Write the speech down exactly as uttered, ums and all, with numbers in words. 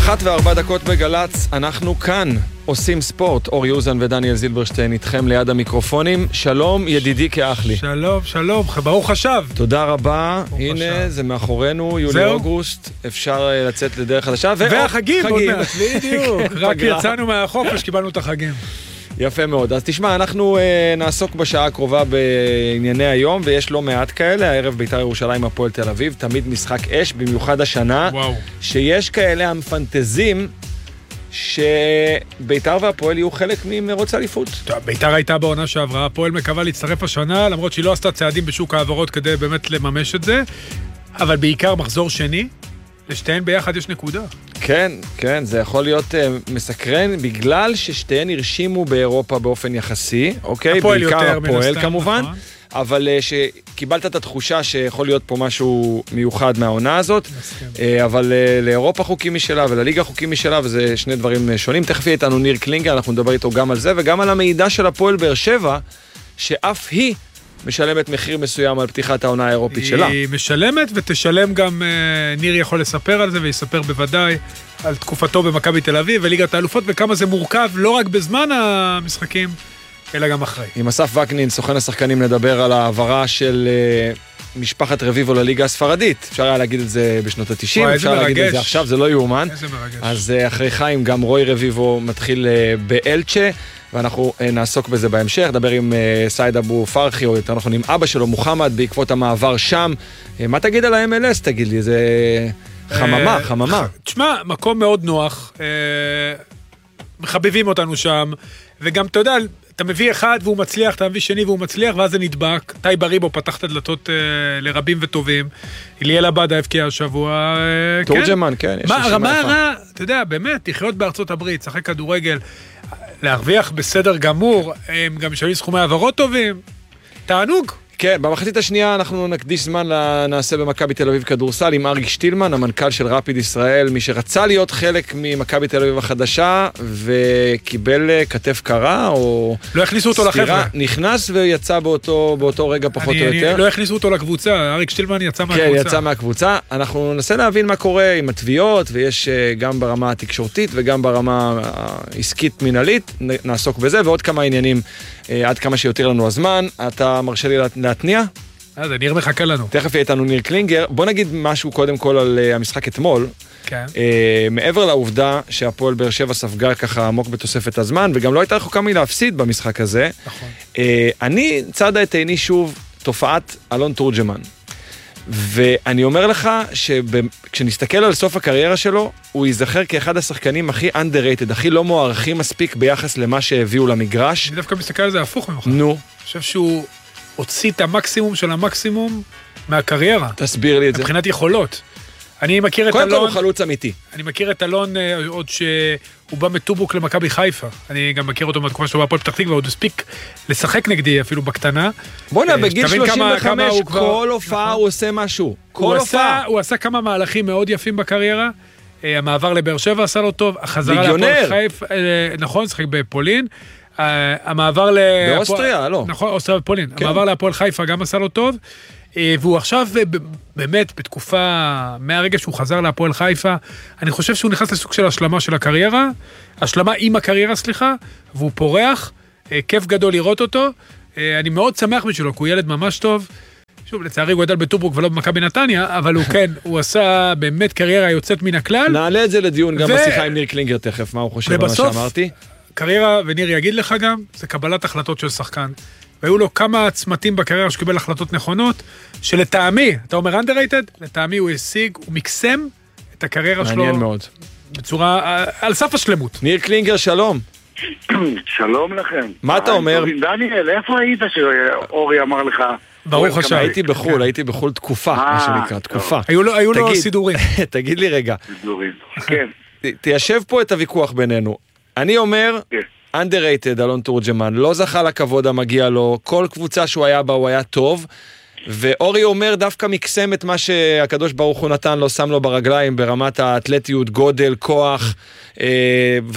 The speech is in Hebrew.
אחת וארבע דקות בגלץ, אנחנו כאן, עושים ספורט. אור יוזן ודניאל זילברשטיין איתכם ליד המיקרופונים. שלום ידידי כאח לי. שלום, שלום, ברוך השב. תודה רבה, הנה השב. זה מאחורינו, יולי אוגוסט, אפשר לצאת לדרך חדשה. והחגים עוד מעט, בדיוק. רק יצאנו מהחופש, קיבלנו את החגים. יפה מאוד. אז תשמע, אנחנו אה, נעסוק בשעה הקרובה בענייני היום, ויש לא מעט כאלה. הערב בית"ר ירושלים הפועל תל אביב, תמיד משחק אש, במיוחד השנה. וואו. שיש כאלה המפנטזים שבית"ר והפועל יהיו חלק ממרוץ אליפות. בית"ר הייתה בעונה שעברה, הפועל מקווה להצטרף השנה, למרות שהיא לא עשתה צעדים בשוק העברות כדי באמת לממש את זה, אבל בעיקר מחזור שני, לשתיהן ביחד יש נקודה. כן, כן, זה יכול להיות uh, מסקרן, בגלל ששתיהן הרשימו באירופה באופן יחסי, אוקיי? הפועל בעיקר יותר הפועל מנסתם, כמובן, נכון. אבל uh, שקיבלת את התחושה שיכול להיות פה משהו מיוחד מהעונה הזאת, uh, אבל uh, לאירופה חוקים משלה ולליגה חוקים משלה, וזה שני דברים uh, שונים. תכף יהיה איתנו ניר קלינגר, אנחנו נדבר איתו גם על זה, וגם על המידע של הפועל באר שבע, שאף היא משלמת מחיר מסוים על פתיחת העונה האירופית שלה. היא משלמת ותשלם גם, ניר יכול לספר על זה, ויספר בוודאי על תקופתו במכבי תל אביב וליגת האלופות, וכמה זה מורכב לא רק בזמן המשחקים, אלא גם אחרי. עם אסף וקנין, סוכן השחקנים, נדבר על העברה של משפחת רביבו לליגה הספרדית. אפשר היה להגיד את זה בשנות ה-תשעים, אפשר להגיד את זה עכשיו, זה לא יאומן. איזה מרגש. אז אחרי חיים גם רוי רביבו מתחיל באלצ'ה, ואנחנו נעסוק בזה בהמשך, נדבר עם סייד אבו פרחי, או יותר נכון עם אבא שלו, מוחמד, בעקבות המעבר שם. מה תגיד על ה-אם אל אס, תגיד לי? זה חממה, חממה. תשמע, מקום מאוד נוח, מחבבים אותנו שם, וגם אתה יודע, אתה מביא אחד והוא מצליח, אתה מביא שני והוא מצליח, ואז זה נדבק. טייב אריבו פתח את הדלתות לרבים וטובים, אליאל עבדה הבקיע השבוע. תורג'מן, כן. מה, רמה רע, אתה יודע, באמת, לחיות בארצות הברית, שחק כדורגל, להרוויח בסדר גמור, הם גם משלמים סכומי העברות טובים, תענוג. כן, במחצית השנייה אנחנו נקדיש זמן לנעשה במכבי תל אביב כדורסל עם אריק שטילמן, המנכ"ל של רפיד ישראל, מי שרצה להיות חלק ממכבי תל אביב החדשה, וקיבל כתף קרה, או לא הכניסו אותו לחברה. נכנס ויצא באותו, באותו רגע פחות אני, או יותר. אני, לא הכניסו אותו לקבוצה, אריק שטילמן יצא מהקבוצה. כן, יצא מהקבוצה. אנחנו ננסה להבין מה קורה עם התביעות, ויש גם ברמה התקשורתית וגם ברמה העסקית מנהלית, נעסוק בזה, ועוד כמה עניינים עד כמה שיותר לנו הזמן. אתה מרשה לי להתניע? אז ניר מחכה לנו. תכף יהיה איתנו ניר קלינגר. בוא נגיד משהו קודם כל על uh, המשחק אתמול. כן. Uh, מעבר לעובדה שהפועל באר שבע ספגה ככה עמוק בתוספת הזמן, וגם לא הייתה רחוקה מלהפסיד במשחק הזה. נכון. Uh, אני צעדה את עיני שוב תופעת אלון תורג'מן. ואני אומר לך שכשנסתכל על סוף הקריירה שלו, הוא ייזכר כאחד השחקנים הכי underrated, הכי לא מוערכים מספיק ביחס למה שהביאו למגרש. אני דווקא מסתכל על זה הפוך ממך. נו. אני חושב שהוא הוציא את המקסימום של המקסימום מהקריירה. תסביר לי את זה. מבחינת יכולות. אני מכיר את קודם אלון... כל הוא חלוץ אמיתי. אני מכיר את אלון עוד שהוא בא מטובוק למכבי חיפה. אני גם מכיר אותו מהתקופה שהוא בא פה פתח תקווה, ועוד הספיק לשחק נגדי אפילו בקטנה. בוא'נה, בגיל שלושים וחמש, כל הופעה הוא עושה משהו. כל הופעה. הוא עשה כמה מהלכים מאוד יפים בקריירה. המעבר לבאר שבע עשה לו טוב. החזרה להפועל חיפה, נכון, שחק בפולין. המעבר ל... באוסטריה, לא. נכון, אוסטריה ופולין. המעבר להפועל חיפה גם עשה לו טוב. והוא עכשיו באמת בתקופה, מהרגע שהוא חזר להפועל חיפה, אני חושב שהוא נכנס לסוג של השלמה של הקריירה, השלמה עם הקריירה, סליחה, והוא פורח, כיף גדול לראות אותו, אני מאוד שמח בשבילו, כי הוא ילד ממש טוב, שוב, לצערי הוא גדל בטוברוק ולא במכבי נתניה, אבל הוא כן, הוא עשה באמת קריירה יוצאת מן הכלל. נעלה את זה לדיון גם בשיחה עם ניר קלינגר תכף, מה הוא חושב על מה שאמרתי. קריירה, וניר יגיד לך גם, זה קבלת החלטות של שחקן. והיו לו כמה צמתים בקריירה שקיבל החלטות נכונות, שלטעמי, אתה אומר underrated, לטעמי הוא השיג, הוא מקסם את הקריירה שלו. מעניין מאוד. בצורה, על סף השלמות. ניר קלינגר, שלום. שלום לכם. מה אתה אומר? דניאל, איפה היית שאורי אמר לך? ברוך השם. הייתי בחול, הייתי בחול תקופה, מה שנקרא, תקופה. היו לו סידורים. תגיד לי רגע. סידורים, כן. תיישב פה את הוויכוח בינינו. אני אומר... underrated, אלון תורג'מן, לא זכה לכבוד המגיע לו, כל קבוצה שהוא היה בה הוא היה טוב, ואורי אומר דווקא מקסם את מה שהקדוש ברוך הוא נתן לו, שם לו ברגליים ברמת האתלטיות, גודל, כוח,